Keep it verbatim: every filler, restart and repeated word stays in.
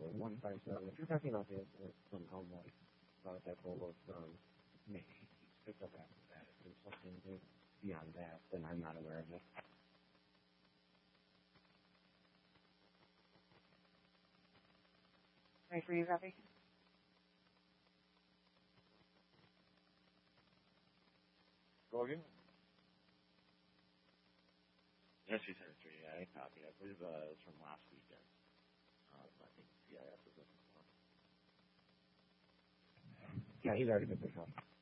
one five seven. If you're talking about the incident from Elmwood, about that photo from May, he's picked up after that. If there's something beyond that, then I'm not aware of it. Ready for you, Rafi? Go again? Yes, you said three. Yeah, I copy. I believe uh, it was from last weekend. Uh, I think C I S was looking for. Yeah, he's already been picked up.